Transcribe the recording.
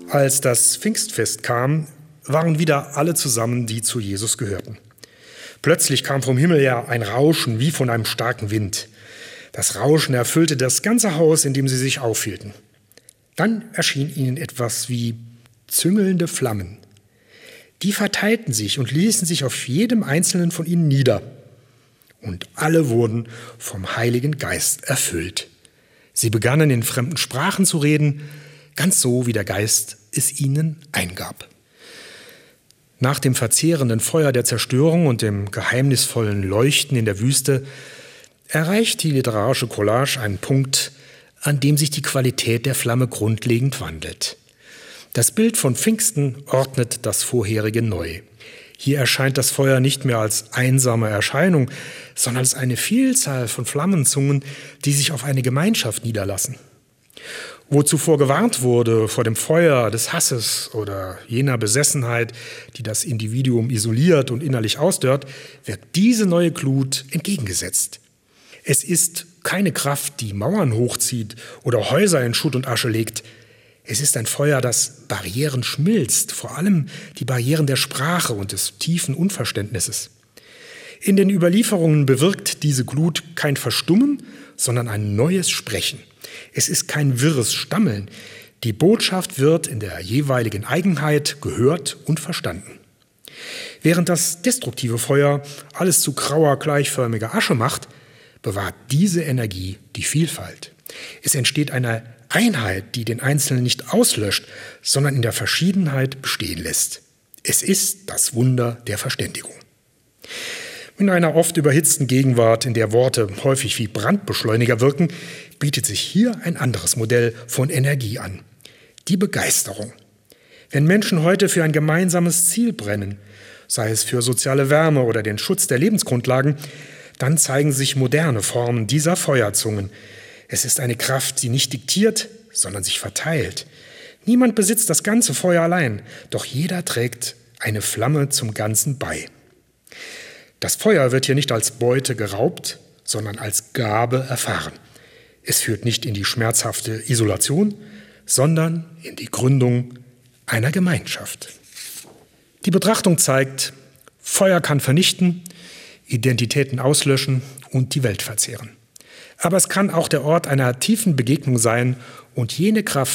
Als das Pfingstfest kam, waren wieder alle zusammen, die zu Jesus gehörten. Plötzlich kam vom Himmel her ein Rauschen wie von einem starken Wind. Das Rauschen erfüllte das ganze Haus, in dem sie sich aufhielten. Dann erschien ihnen etwas wie züngelnde Flammen. Die verteilten sich und ließen sich auf jedem einzelnen von ihnen nieder. Und alle wurden vom Heiligen Geist erfüllt. Sie begannen in fremden Sprachen zu reden, ganz so, wie der Geist es ihnen eingab. Nach dem verzehrenden Feuer der Zerstörung und dem geheimnisvollen Leuchten in der Wüste erreicht die literarische Collage einen Punkt, an dem sich die Qualität der Flamme grundlegend wandelt. Das Bild von Pfingsten ordnet das vorherige neu. Hier erscheint das Feuer nicht mehr als einsame Erscheinung, sondern als eine Vielzahl von Flammenzungen, die sich auf eine Gemeinschaft niederlassen. Wo zuvor gewarnt wurde vor dem Feuer des Hasses oder jener Besessenheit, die das Individuum isoliert und innerlich ausdörrt, wird diese neue Glut entgegengesetzt. Es ist keine Kraft, die Mauern hochzieht oder Häuser in Schutt und Asche legt. Es ist ein Feuer, das Barrieren schmilzt, vor allem die Barrieren der Sprache und des tiefen Unverständnisses. In den Überlieferungen bewirkt diese Glut kein Verstummen, sondern ein neues Sprechen. Es ist kein wirres Stammeln. Die Botschaft wird in der jeweiligen Eigenheit gehört und verstanden. Während das destruktive Feuer alles zu grauer, gleichförmiger Asche macht, bewahrt diese Energie die Vielfalt. Es entsteht eine Einheit, die den Einzelnen nicht auslöscht, sondern in der Verschiedenheit bestehen lässt. Es ist das Wunder der Verständigung. In einer oft überhitzten Gegenwart, in der Worte häufig wie Brandbeschleuniger wirken, bietet sich hier ein anderes Modell von Energie an: die Begeisterung. Wenn Menschen heute für ein gemeinsames Ziel brennen, sei es für soziale Wärme oder den Schutz der Lebensgrundlagen, dann zeigen sich moderne Formen dieser Feuerzungen. Es ist eine Kraft, die nicht diktiert, sondern sich verteilt. Niemand besitzt das ganze Feuer allein, doch jeder trägt eine Flamme zum Ganzen bei. Das Feuer wird hier nicht als Beute geraubt, sondern als Gabe erfahren. Es führt nicht in die schmerzhafte Isolation, sondern in die Gründung einer Gemeinschaft. Die Betrachtung zeigt, Feuer kann vernichten, Identitäten auslöschen und die Welt verzehren. Aber es kann auch der Ort einer tiefen Begegnung sein und jene Kraft,